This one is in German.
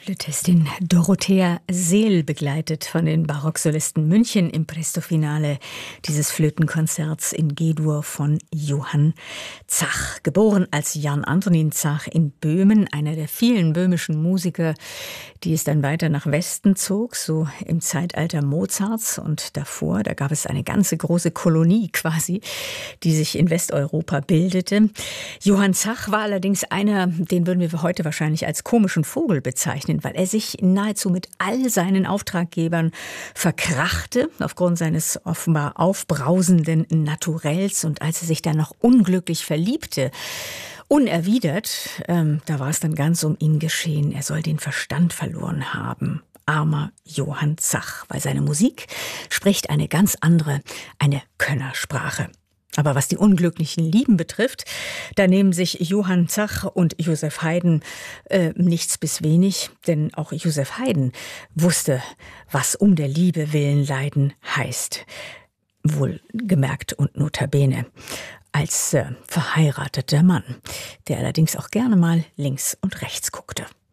Flötistin Dorothea Seel, begleitet von den Barocksolisten München im Presto-Finale dieses Flötenkonzerts in G-Dur von Johann Zach. Geboren als Jan Antonin Zach in Böhmen, einer der vielen böhmischen Musiker, die es dann weiter nach Westen zog, so im Zeitalter Mozarts und davor. Da gab es eine ganze große Kolonie quasi, die sich in Westeuropa bildete. Johann Zach war allerdings einer, den würden wir heute wahrscheinlich als komischen Vogel bezeichnen, weil er sich nahezu mit all seinen Auftraggebern verkrachte, aufgrund seines offenbar aufbrausenden Naturells. Und als er sich dann noch unglücklich verliebte, unerwidert, da war es dann ganz um ihn geschehen. Er soll den Verstand verloren haben. Armer Johann Zach, weil seine Musik spricht eine ganz andere, eine Könnersprache. Aber was die unglücklichen Lieben betrifft, da nehmen sich Johann Zach und Joseph Haydn nichts bis wenig. Denn auch Joseph Haydn wusste, was um der Liebe willen leiden heißt. Wohlgemerkt und notabene als verheirateter Mann, der allerdings auch gerne mal links und rechts guckte.